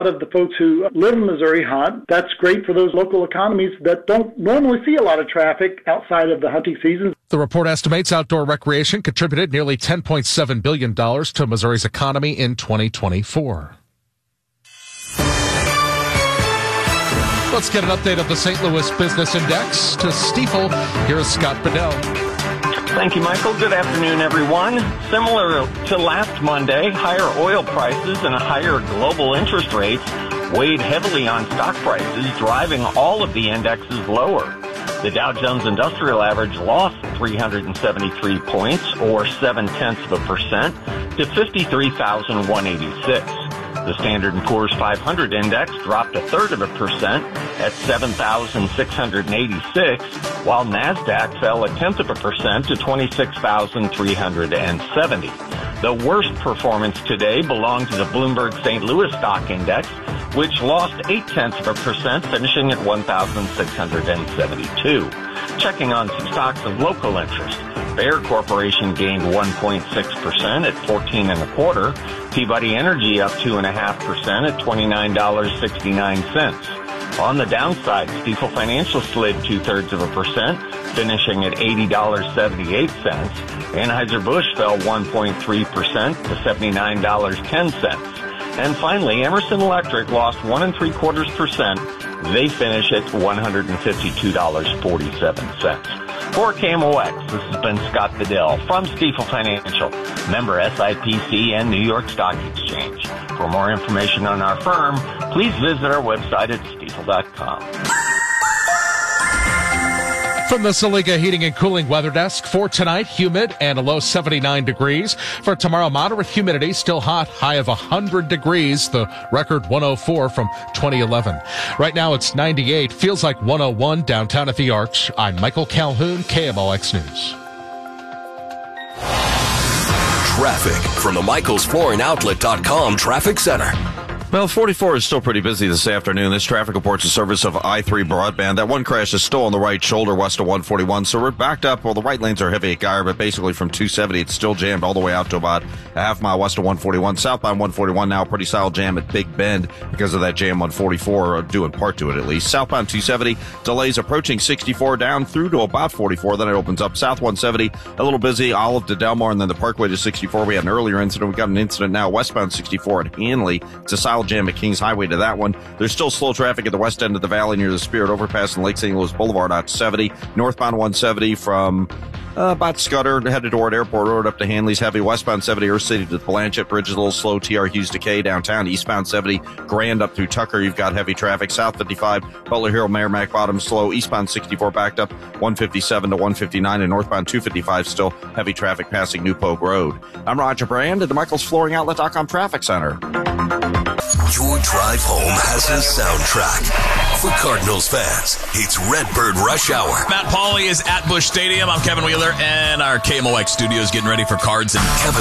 of the folks who live in Missouri hunt. That's great for those local economies that don't normally see a lot of traffic outside of the hunting season. The report estimates outdoor recreation contributed nearly $10.7 billion to Missouri's economy in 2024. Let's get an update of the St. Louis Business Index. To Stifel, here's Scott Bedell. Thank you, Michael. Good afternoon, everyone. Similar to last Monday, higher oil prices and higher global interest rates weighed heavily on stock prices, driving all of the indexes lower. The Dow Jones Industrial Average lost 373 points, or 0.7%, to 53,186. The Standard & Poor's 500 index dropped 1/3% at 7,686, while NASDAQ fell 0.1% to 26,370. The worst performance today belonged to the Bloomberg St. Louis Stock Index, which lost 0.8%, finishing at 1,672. Checking on some stocks of local interest. Bayer Corporation gained 1.6% at 14.25. Peabody Energy up 2.5% at $29.69. On the downside, Stifel Financial slid 0.2%, finishing at $80.78. Anheuser-Busch fell 1.3% to $79.10. And finally, Emerson Electric lost 1.75%. They finish at $152.47. For KMOX, this has been Scott Bedell from Stifel Financial, member SIPC and New York Stock Exchange. For more information on our firm, please visit our website at stifel.com. From the Saliga Heating and Cooling Weather Desk, for tonight, humid and a low 79 degrees. For tomorrow, moderate humidity, still hot, high of 100 degrees, the record 104 from 2011. Right now, it's 98, feels like 101 downtown at the Arch. I'm Michael Calhoun, KMOX News. Traffic from the MichaelsFlooringOutlet.com Traffic Center. Well, 44 is still pretty busy this afternoon. This traffic reports a service of I-3 broadband. That one crash is still on the right shoulder west of 141, so we're backed up. Well, the right lanes are heavy at Geyer, but basically from 270, it's still jammed all the way out to about a half mile west of 141. Southbound 141 now, pretty solid jam at Big Bend because of that jam on 44, due in part to it at least. Southbound 270, delays approaching 64 down through to about 44. Then it opens up. South 170, a little busy, Olive to Delmar, and then the Parkway to 64. We had an earlier incident. We got an incident now westbound 64 at Hanley. It's a solid jam at Kings Highway to that one. There's still slow traffic at the west end of the valley near the Spirit Overpass and Lake St. Louis Boulevard out 70. Northbound 170 from about Scudder, headed toward Airport Road up to Hanley's heavy. Westbound 70, Earth City to the Blanchette Bridge is a little slow. TR Hughes Decay downtown. Eastbound 70, Grand up through Tucker. You've got heavy traffic. South 55, Butler Hill, Merrimack Bottom slow. Eastbound 64 backed up 157 to 159, and northbound 255 still heavy traffic passing New Pogue Road. I'm Roger Brand at the MichaelsFlooringOutlet.com Traffic Center. Your drive home has a soundtrack. For Cardinals fans, it's Redbird Rush Hour. Matt Pauley is at Busch Stadium. I'm Kevin Wheeler, and our KMOX studio is getting ready for Cards and Kevin